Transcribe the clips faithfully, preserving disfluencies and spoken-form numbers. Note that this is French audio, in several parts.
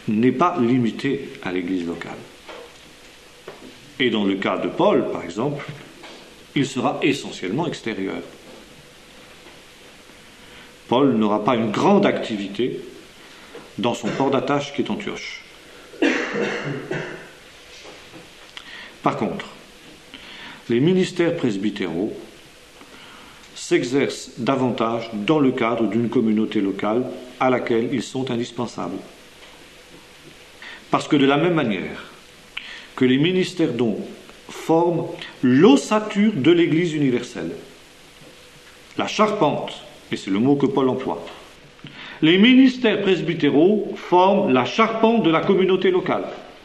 n'est pas limité à l'Église locale. Et dans le cas de Paul, par exemple, il sera essentiellement extérieur. Paul n'aura pas une grande activité dans son port d'attache qui est Antioche. Par contre, les ministères presbytéraux s'exercent davantage dans le cadre d'une communauté locale à laquelle ils sont indispensables. Parce que de la même manière que les ministères dons forment l'ossature de l'Église universelle, la charpente, et c'est le mot que Paul emploie, les ministères presbytéraux forment la charpente de la communauté locale.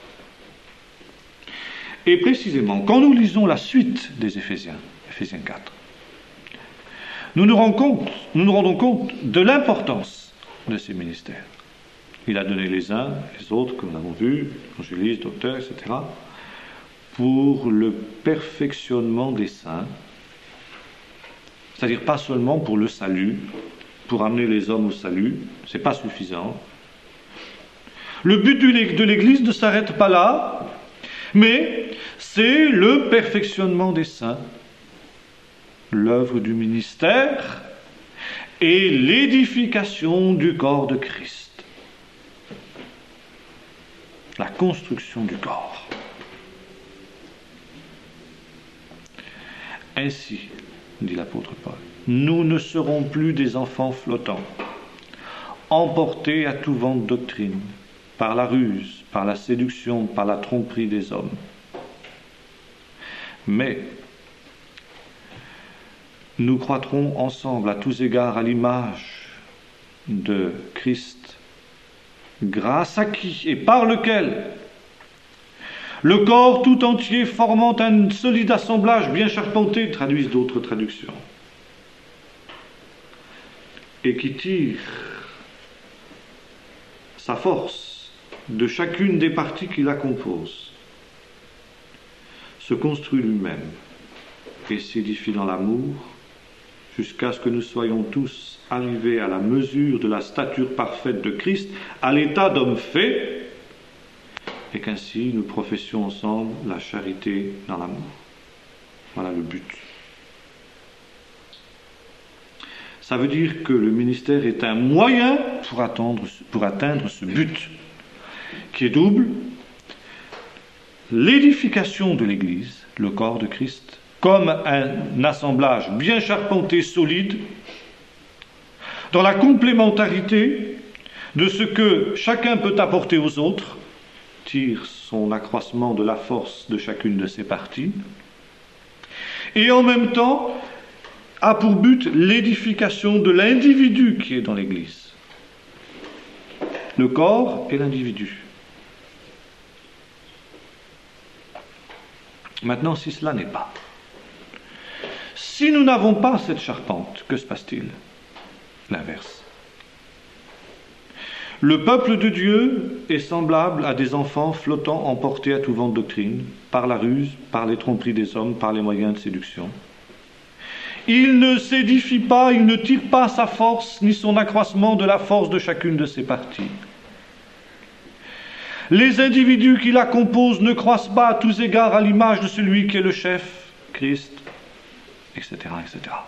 Et précisément, quand nous lisons la suite des Éphésiens, Éphésiens quatre, nous nous rendons compte, nous nous rendons compte de l'importance de ces ministères. Il a donné les uns, les autres, comme nous l'avons vu, évangélistes, docteurs, et cetera, pour le perfectionnement des saints, c'est-à-dire pas seulement pour le salut, pour amener les hommes au salut, c'est pas suffisant. Le but de l'Église ne s'arrête pas là, mais c'est le perfectionnement des saints, l'œuvre du ministère et l'édification du corps de Christ. La construction du corps. Ainsi, dit l'apôtre Paul, nous ne serons plus des enfants flottants, emportés à tout vent de doctrine, par la ruse, par la séduction, par la tromperie des hommes. Mais nous croîtrons ensemble à tous égards à l'image de Christ, grâce à qui et par lequel le corps tout entier formant un solide assemblage bien charpenté, traduisent d'autres traductions, et qui tire sa force de chacune des parties qui la composent, se construit lui-même et s'édifie dans l'amour jusqu'à ce que nous soyons tous arrivés à la mesure de la stature parfaite de Christ, à l'état d'homme fait, et qu'ainsi nous professions ensemble la charité dans l'amour. Voilà le but. Ça veut dire que le ministère est un moyen pour atteindre, pour atteindre ce but, qui est double: l'édification de l'Église, le corps de Christ, comme un assemblage bien charpenté, solide, dans la complémentarité de ce que chacun peut apporter aux autres, tire son accroissement de la force de chacune de ses parties, et en même temps a pour but l'édification de l'individu qui est dans l'Église. Le corps et l'individu. Maintenant, si cela n'est pas, si nous n'avons pas cette charpente, que se passe-t-il? L'inverse. Le peuple de Dieu est semblable à des enfants flottants emportés à tout vent de doctrine, par la ruse, par les tromperies des hommes, par les moyens de séduction. Il ne s'édifie pas, il ne tire pas sa force, ni son accroissement de la force de chacune de ses parties. Les individus qui la composent ne croissent pas à tous égards à l'image de celui qui est le chef, Christ, et cetera, et cetera.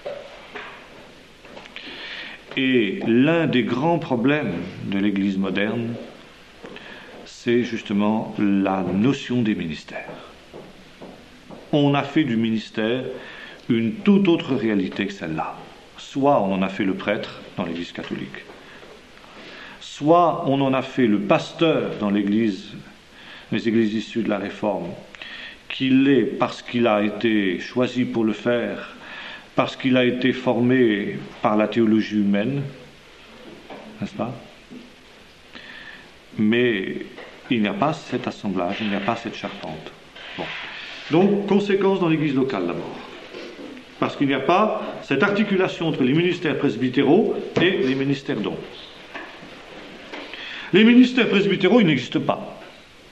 Et l'un des grands problèmes de l'Église moderne, c'est justement la notion des ministères. On a fait du ministère une toute autre réalité que celle-là. Soit on en a fait le prêtre dans l'Église catholique, soit on en a fait le pasteur dans l'Église, les églises issues de la Réforme, qu'il l'est parce qu'il a été choisi pour le faire, parce qu'il a été formé par la théologie humaine, n'est-ce pas? Mais il n'y a pas cet assemblage, il n'y a pas cette charpente. Bon. Donc, conséquence dans l'Église locale d'abord. Parce qu'il n'y a pas cette articulation entre les ministères presbytéraux et les ministères dons. Les ministères presbytéraux, ils n'existent pas.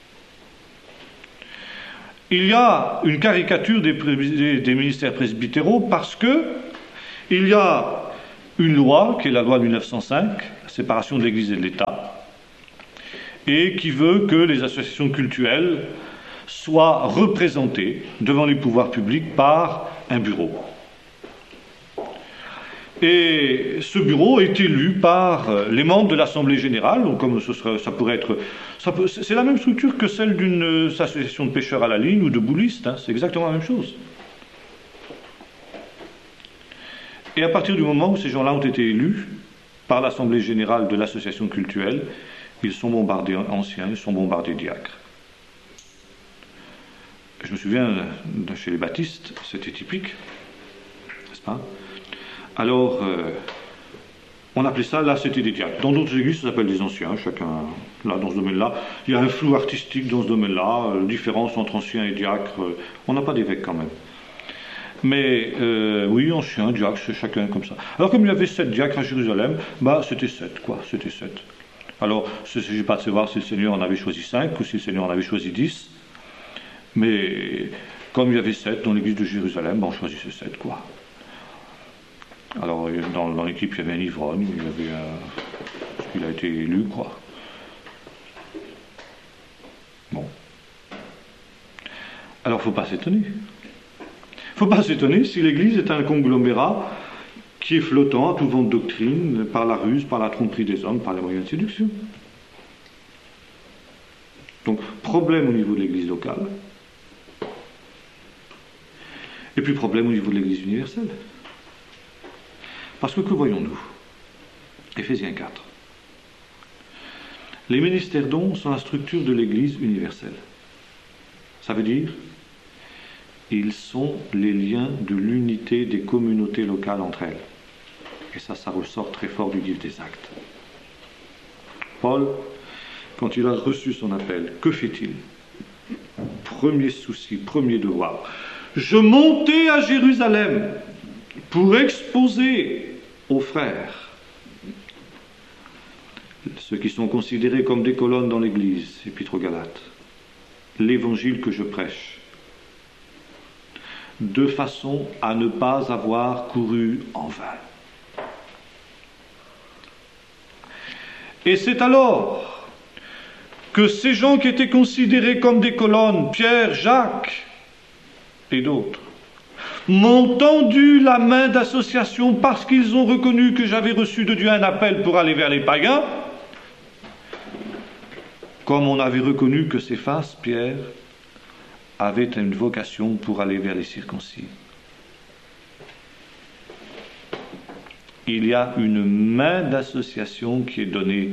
Il y a une caricature des, des, des ministères presbytéraux parce que il y a une loi, qui est la loi de mille neuf cent cinq, la séparation de l'Église et de l'État. et qui veut que les associations cultuelles soient représentées devant les pouvoirs publics par un bureau. Et ce bureau est élu par les membres de l'Assemblée générale, donc comme ce serait, ça pourrait être... Ça peut, c'est la même structure que celle d'une association de pêcheurs à la ligne ou de boulistes, hein, c'est exactement la même chose. Et à partir du moment où ces gens-là ont été élus par l'Assemblée générale de l'association cultuelle, ils sont bombardés anciens, ils sont bombardés diacres. Je me souviens, de chez les baptistes, c'était typique, n'est-ce pas? Alors, euh, on appelait ça, là, c'était des diacres. Dans d'autres églises, ça s'appelle des anciens, chacun, là, dans ce domaine-là. Il y a un flou artistique dans ce domaine-là, euh, différence entre anciens et diacres. Euh, on n'a pas d'évêque quand même. Mais, euh, oui, anciens, diacres, c'est chacun comme ça. Alors, comme il y avait sept diacres à Jérusalem, bah, c'était sept, quoi, c'était sept. Alors, il ne s'agit pas de savoir si le Seigneur en avait choisi cinq ou si le Seigneur en avait choisi dix. Mais, comme il y avait sept dans l'église de Jérusalem, bah, on choisissait sept, quoi. Alors, dans, dans l'équipe, il y avait un ivrogne, il y avait un... il a été élu, quoi. Bon. Alors, il ne faut pas s'étonner. Il ne faut pas s'étonner si l'Église est un conglomérat qui est flottant à tout vent de doctrine, par la ruse, par la tromperie des hommes, par les moyens de séduction. Donc, problème au niveau de l'Église locale, et puis problème au niveau de l'Église universelle. Parce que que voyons-nous? Éphésiens quatre. Les ministères dons sont la structure de l'Église universelle. Ça veut dire, ils sont les liens de l'unité des communautés locales entre elles. Et ça, ça ressort très fort du livre des Actes. Paul, quand il a reçu son appel, que fait-il? Premier souci, premier devoir. Je montais à Jérusalem pour exposer aux frères, ceux qui sont considérés comme des colonnes dans l'Église, Épître aux Galates, l'évangile que je prêche, de façon à ne pas avoir couru en vain. Et c'est alors que ces gens qui étaient considérés comme des colonnes, Pierre, Jacques et d'autres, m'ont tendu la main d'association parce qu'ils ont reconnu que j'avais reçu de Dieu un appel pour aller vers les païens, comme on avait reconnu que Céphas, Pierre, avait une vocation pour aller vers les circoncis. Il y a une main d'association qui est donnée.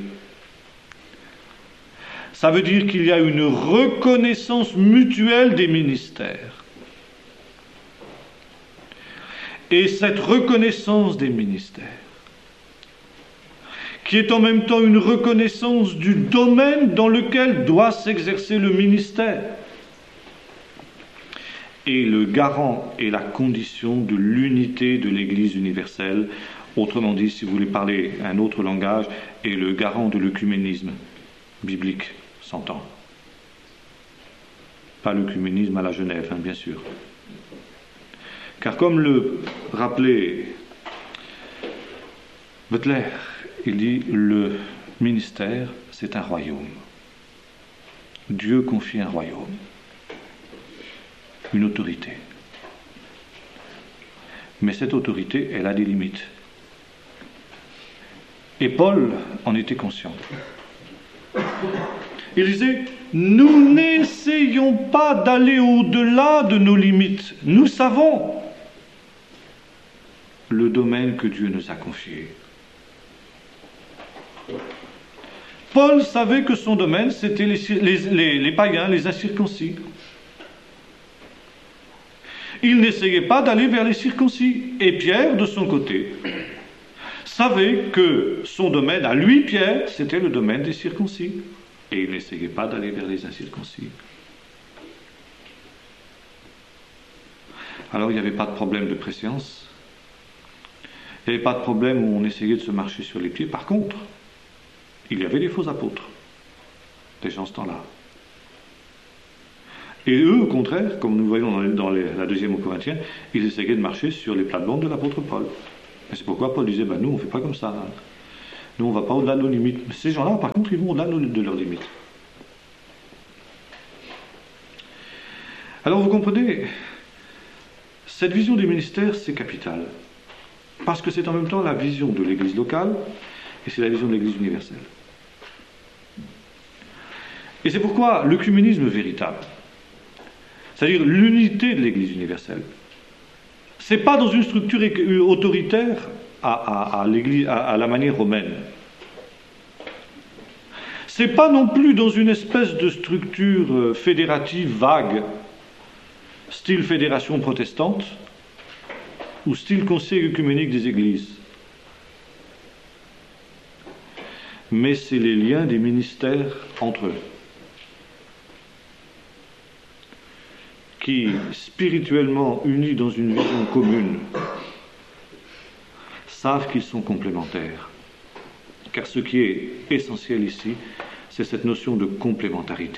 Ça veut dire qu'il y a une reconnaissance mutuelle des ministères. Et cette reconnaissance des ministères, qui est en même temps une reconnaissance du domaine dans lequel doit s'exercer le ministère, est le garant et la condition de l'unité de l'Église universelle. Autrement dit, si vous voulez parler un autre langage, est le garant de l'œcuménisme biblique, s'entend. Pas l'œcuménisme à la Genève, hein, bien sûr. Car comme le rappelait Butler, il dit le ministère, c'est un royaume. Dieu confie un royaume, une autorité. Mais cette autorité, elle a des limites. Et Paul en était conscient. Il disait, nous n'essayons pas d'aller au-delà de nos limites. Nous savons le domaine que Dieu nous a confié. Paul savait que son domaine, c'était les, les, les, les païens, les incirconcis. Il n'essayait pas d'aller vers les circoncis. Et Pierre, de son côté, savait que son domaine, à lui, Pierre, c'était le domaine des circoncis. Et il n'essayait pas d'aller vers les incirconcis. Alors il n'y avait pas de problème de préscience. Il n'y avait pas de problème où on essayait de se marcher sur les pieds. Par contre, il y avait des faux apôtres, des gens en ce temps-là. Et eux, au contraire, comme nous voyons dans, les, dans les, la deuxième aux Corinthiens, ils essayaient de marcher sur les plates-bandes de l'apôtre Paul. Et c'est pourquoi Paul disait, ben, nous on ne fait pas comme ça. Nous on ne va pas au-delà de nos limites. Mais ces gens-là, par contre, ils vont au-delà de leurs limites. Alors vous comprenez, cette vision des ministères, c'est capital. Parce que c'est en même temps la vision de l'Église locale et c'est la vision de l'Église universelle. Et c'est pourquoi l'œcuménisme véritable, c'est-à-dire l'unité de l'Église universelle, c'est pas dans une structure autoritaire à, à, à, l'Église, à, à la manière romaine. C'est pas non plus dans une espèce de structure fédérative vague, style fédération protestante, ou style conseil œcuménique des églises. Mais c'est les liens des ministères entre eux, qui, spirituellement unis dans une vision commune, savent qu'ils sont complémentaires. Car ce qui est essentiel ici, c'est cette notion de complémentarité.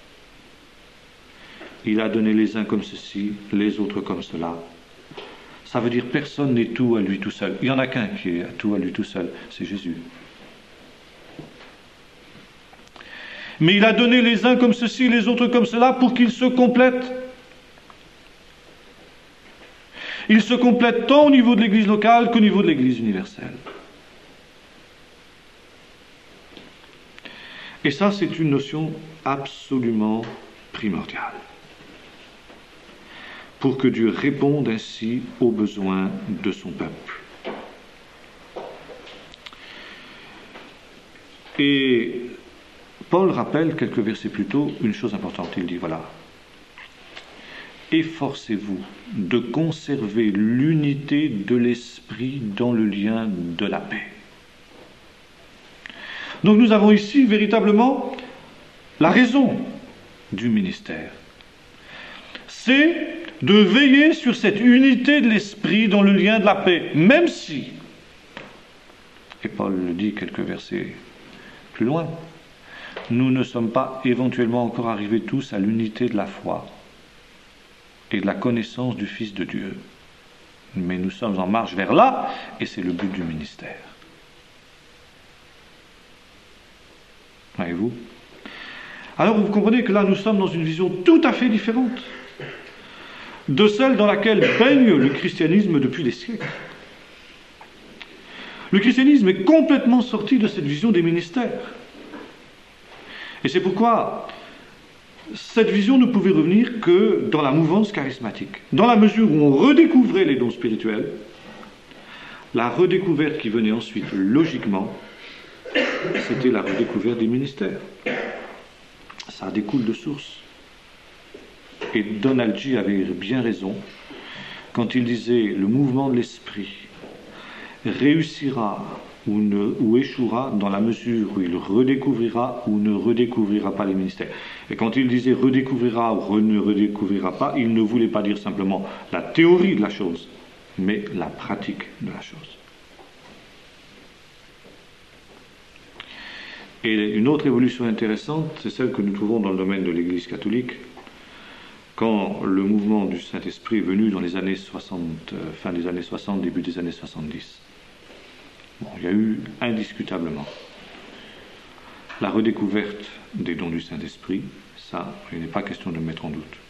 Il a donné les uns comme ceci, les autres comme cela. Ça veut dire personne n'est tout à lui tout seul. Il n'y en a qu'un qui est tout à lui tout seul, c'est Jésus. Mais il a donné les uns comme ceci, les autres comme cela, pour qu'ils se complètent. Ils se complètent tant au niveau de l'Église locale qu'au niveau de l'Église universelle. Et ça, c'est une notion absolument primordiale. Pour que Dieu réponde ainsi aux besoins de son peuple. Et Paul rappelle quelques versets plus tôt une chose importante. Il dit, voilà, efforcez-vous de conserver l'unité de l'esprit dans le lien de la paix. Donc nous avons ici véritablement la raison du ministère. C'est de veiller sur cette unité de l'esprit dans le lien de la paix, même si, et Paul le dit quelques versets plus loin, nous ne sommes pas éventuellement encore arrivés tous à l'unité de la foi et de la connaissance du Fils de Dieu. Mais nous sommes en marche vers là, et c'est le but du ministère. Voyez-vous ? Alors vous comprenez que là nous sommes dans une vision tout à fait différente de celle dans laquelle baigne le christianisme depuis des siècles. Le christianisme est complètement sorti de cette vision des ministères. Et c'est pourquoi cette vision ne pouvait revenir que dans la mouvance charismatique. Dans la mesure où on redécouvrait les dons spirituels, la redécouverte qui venait ensuite logiquement, c'était la redécouverte des ministères. Ça découle de source. Et Donald G. avait bien raison quand il disait le mouvement de l'esprit réussira ou, ne, ou échouera dans la mesure où il redécouvrira ou ne redécouvrira pas les ministères. Et quand il disait redécouvrira ou re, ne redécouvrira pas, il ne voulait pas dire simplement la théorie de la chose, mais la pratique de la chose. Et une autre évolution intéressante, c'est celle que nous trouvons dans le domaine de l'Église catholique, quand le mouvement du Saint-Esprit est venu dans les années soixante, fin des années soixante, début des années soixante-dix. Bon, il y a eu indiscutablement la redécouverte des dons du Saint-Esprit, ça, il n'est pas question de mettre en doute.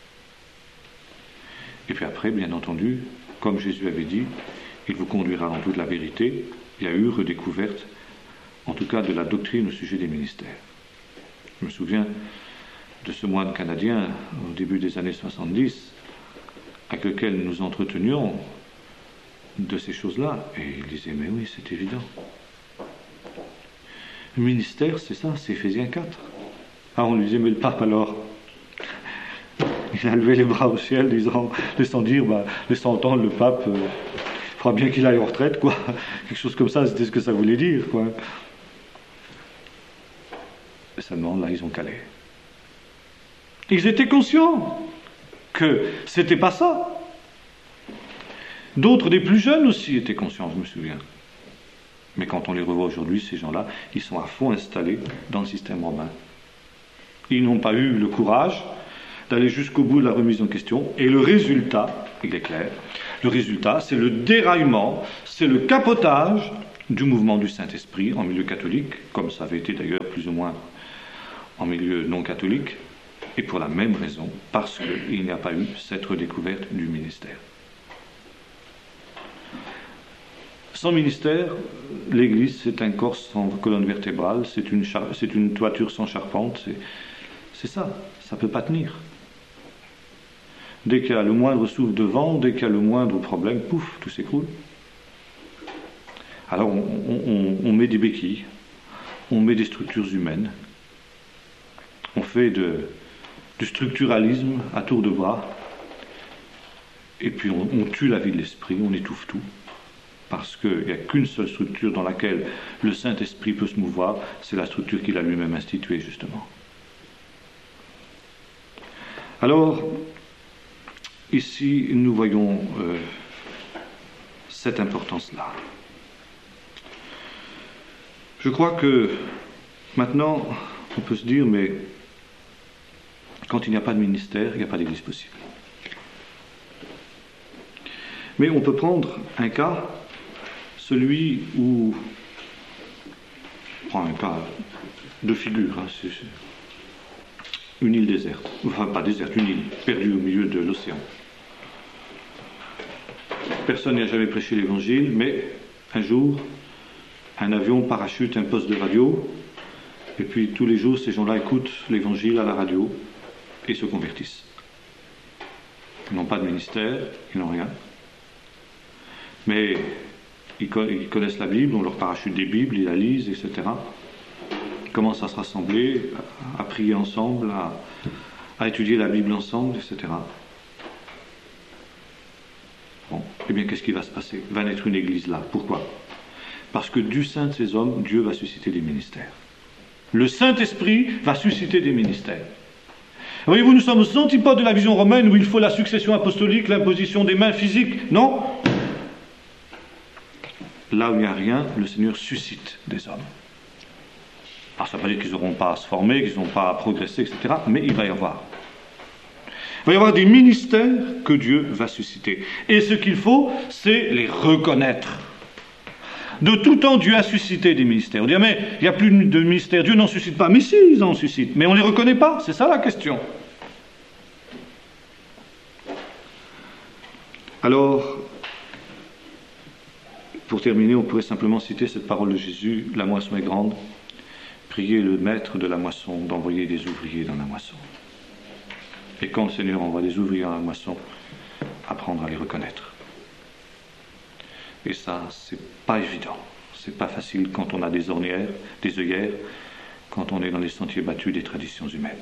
Et puis après, bien entendu, comme Jésus avait dit, il vous conduira dans toute la vérité, il y a eu redécouverte, en tout cas de la doctrine au sujet des ministères. Je me souviens de ce moine canadien au début des années soixante-dix, avec lequel nous entretenions de ces choses-là, et il disait, mais oui, c'est évident. Le ministère, c'est ça, c'est Éphésiens quatre. Ah, on lui disait, mais le pape alors, il a levé les bras au ciel, disant, laissant dire, bah, laissant entendre le pape, il euh, faudra bien qu'il aille en retraite, quoi. Quelque chose comme ça, c'était ce que ça voulait dire, quoi. Et seulement, là, ils ont calé. Ils étaient conscients que c'était pas ça. D'autres des plus jeunes aussi étaient conscients, je me souviens. Mais quand on les revoit aujourd'hui, ces gens-là, ils sont à fond installés dans le système romain. Ils n'ont pas eu le courage d'aller jusqu'au bout de la remise en question. Et le résultat, il est clair, le résultat, c'est le déraillement, c'est le capotage du mouvement du Saint-Esprit en milieu catholique, comme ça avait été d'ailleurs plus ou moins en milieu non catholique. Et pour la même raison, parce qu'il n'y a pas eu cette redécouverte du ministère. Sans ministère, l'Église, c'est un corps sans colonne vertébrale, c'est une, char- c'est une toiture sans charpente, c'est, c'est ça, ça ne peut pas tenir. Dès qu'il y a le moindre souffle de vent, dès qu'il y a le moindre problème, pouf, tout s'écroule. Alors on, on, on met des béquilles, on met des structures humaines, on fait de, du structuralisme à tour de bras, et puis on, on tue la vie de l'esprit, on étouffe tout. Parce qu'il n'y a qu'une seule structure dans laquelle le Saint-Esprit peut se mouvoir, c'est la structure qu'il a lui-même instituée, justement. Alors, ici, nous voyons euh, cette importance-là. Je crois que, maintenant, on peut se dire, mais quand il n'y a pas de ministère, il n'y a pas d'église possible. Mais on peut prendre un cas, celui où, on prend un cas de figure, hein, c'est, c'est une île déserte, enfin pas déserte, une île perdue au milieu de l'océan. Personne n'a jamais prêché l'évangile, mais un jour, un avion parachute un poste de radio, et puis tous les jours, ces gens-là écoutent l'évangile à la radio et se convertissent. Ils n'ont pas de ministère, ils n'ont rien. Mais ils connaissent la Bible, on leur parachute des Bibles, ils la lisent, et cetera. Ils commencent à se rassembler, à prier ensemble, à, à étudier la Bible ensemble, et cetera. Bon, eh bien, qu'est-ce qui va se passer? Va naître une église là. Pourquoi? Parce que du sein de ces hommes, Dieu va susciter des ministères. Le Saint-Esprit va susciter des ministères. Voyez-vous, nous sommes aux antipodes de la vision romaine où il faut la succession apostolique, l'imposition des mains physiques. Non. Là où il n'y a rien, le Seigneur suscite des hommes. Alors ça ne veut pas dire qu'ils n'auront pas à se former, qu'ils n'auront pas à progresser, et cetera. Mais il va y avoir. Il va y avoir des ministères que Dieu va susciter. Et ce qu'il faut, c'est les reconnaître. De tout temps, Dieu a suscité des ministères. On dit, mais il n'y a plus de ministères, Dieu n'en suscite pas. Mais si, ils en suscitent. Mais on ne les reconnaît pas, c'est ça la question. Alors, pour terminer, on pourrait simplement citer cette parole de Jésus, la moisson est grande, priez le maître de la moisson d'envoyer des ouvriers dans la moisson. Et quand le Seigneur envoie des ouvriers dans la moisson, apprendre à les reconnaître. Et ça, c'est pas évident. C'est pas facile quand on a des ornières, des œillères, quand on est dans les sentiers battus des traditions humaines.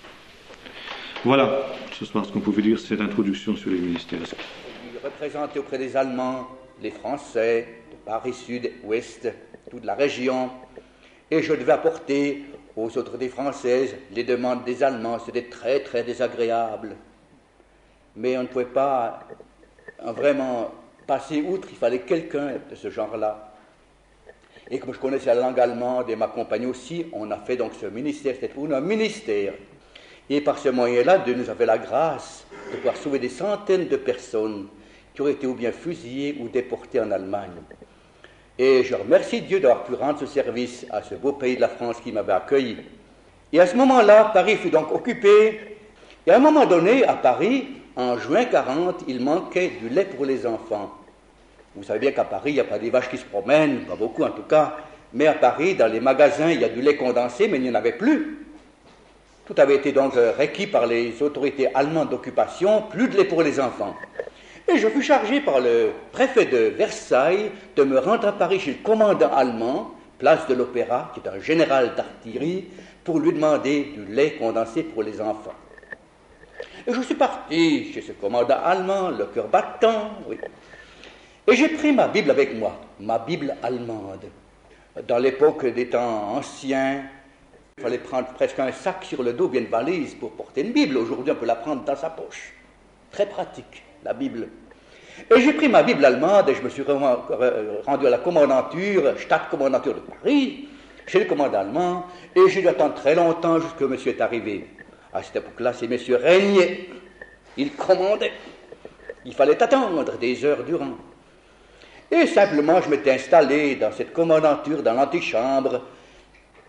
Voilà, ce soir, ce qu'on pouvait dire, c'est l'introduction sur les ministères. Il représentait auprès des Allemands, les Français, de Paris Sud, Ouest, toute la région, et je devais apporter aux autorités françaises les demandes des Allemands. C'était très, très désagréable. Mais on ne pouvait pas vraiment passer outre, il fallait quelqu'un de ce genre-là. Et comme je connaissais la langue allemande et ma compagne aussi, on a fait donc ce ministère, c'était pour nous un ministère. Et par ce moyen-là, Dieu nous a fait la grâce de pouvoir sauver des centaines de personnes qui auraient été ou bien fusillées ou déportées en Allemagne. Et je remercie Dieu d'avoir pu rendre ce service à ce beau pays de la France qui m'avait accueilli. Et à ce moment-là, Paris fut donc occupé. Et à un moment donné, à Paris, en juin quarante, il manquait du lait pour les enfants. Vous savez bien qu'à Paris, il n'y a pas des vaches qui se promènent, pas beaucoup en tout cas, mais à Paris, dans les magasins, il y a du lait condensé, mais il n'y en avait plus. Tout avait été donc requis par les autorités allemandes d'occupation, plus de lait pour les enfants. Et je fus chargé par le préfet de Versailles de me rendre à Paris chez le commandant allemand, place de l'Opéra, qui est un général d'artillerie, pour lui demander du lait condensé pour les enfants. Et je suis parti chez ce commandant allemand, le cœur battant, oui. Et j'ai pris ma Bible avec moi, ma Bible allemande. Dans l'époque des temps anciens, il fallait prendre presque un sac sur le dos, bien une valise pour porter une Bible. Aujourd'hui, on peut la prendre dans sa poche. Très pratique, la Bible. Et j'ai pris ma Bible allemande et je me suis rendu à la commandanture, Stadtkommandantur de Paris, chez le commandant allemand, et j'ai dû attendre très longtemps jusqu'à ce que monsieur est arrivé. À cette époque-là, ces messieurs régnaient. Ils commandaient. Il fallait attendre des heures durant. Et simplement, je m'étais installé dans cette commandanture, dans l'antichambre,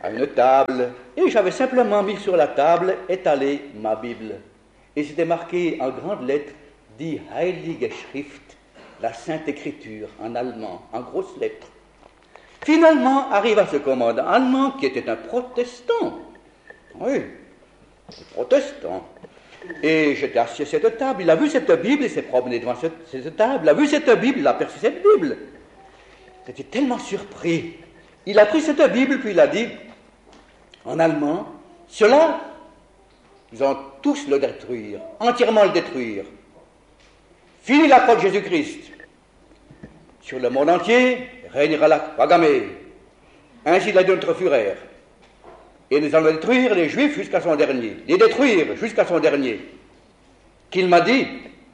à une table, et j'avais simplement mis sur la table, étalé ma Bible. Et c'était marqué en grandes lettres, Die Heilige Schrift, la Sainte Écriture, en allemand, en grosses lettres. Finalement, arriva ce commandant allemand qui était un protestant. Oui, un protestant. Et j'étais assis à cette table, il a vu cette Bible, il s'est promené devant cette, cette table, il a vu cette Bible, il a aperçu cette Bible. Il était tellement surpris. Il a pris cette Bible, puis il a dit, en allemand, cela, nous allons tous le détruire, entièrement le détruire. Fini la croix de Jésus-Christ. Sur le monde entier, régnera la croix gammée. Ainsi l'a dit notre Führer. Et nous allons détruire les Juifs jusqu'à son dernier, les détruire jusqu'à son dernier. Qu'il m'a dit,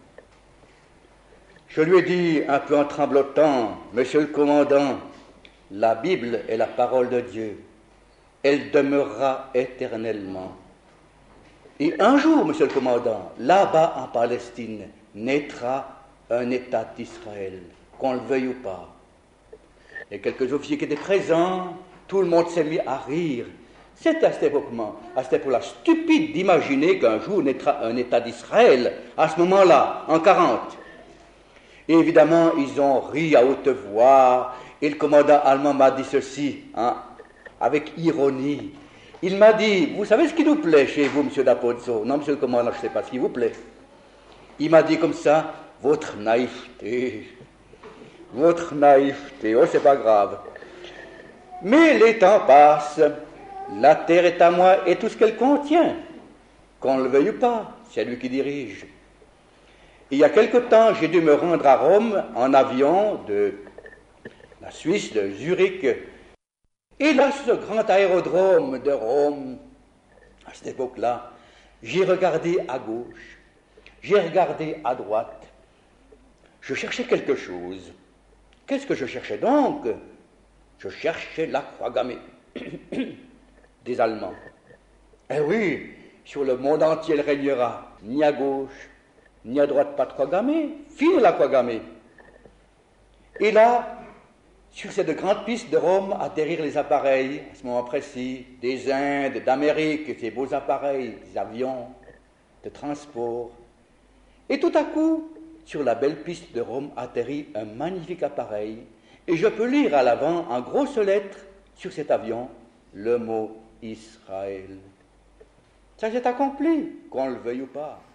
je lui ai dit un peu en tremblotant, monsieur le commandant, la Bible est la parole de Dieu, elle demeurera éternellement. Et un jour, monsieur le commandant, là-bas en Palestine, naîtra un État d'Israël, qu'on le veuille ou pas. Et quelques officiers qui étaient présents, tout le monde s'est mis à rire. C'était à cette époque-là, à cette époque-là, stupide d'imaginer qu'un jour naîtra un État d'Israël, à ce moment-là, en quarante. Et évidemment, ils ont ri à haute voix, et le commandant allemand m'a dit ceci, hein, avec ironie. Il m'a dit, vous savez ce qui nous plaît chez vous, monsieur D'Apozzo? Non, monsieur le commandant, je ne sais pas ce qui vous plaît. Il m'a dit comme ça, votre naïveté, votre naïveté, oh, c'est pas grave. Mais les temps passent. La terre est à moi et tout ce qu'elle contient, qu'on le veuille ou pas, c'est lui qui dirige. Il y a quelque temps, j'ai dû me rendre à Rome en avion de la Suisse, de Zurich. Et là, sur ce grand aérodrome de Rome, à cette époque-là, j'ai regardé à gauche, j'ai regardé à droite. Je cherchais quelque chose. Qu'est-ce que je cherchais donc? Je cherchais la croix gammée des Allemands. Eh oui, sur le monde entier, elle régnera, ni à gauche, ni à droite, pas de croix gammée. Fini la croix gammée. Et là, sur cette grande piste de Rome, atterrirent les appareils, à ce moment précis, des Indes, d'Amérique, ces beaux appareils, des avions de transport. Et tout à coup, sur la belle piste de Rome, atterrit un magnifique appareil, et je peux lire à l'avant, en grosses lettres, sur cet avion, le mot Israël. Ça s'est accompli, qu'on le veuille ou pas.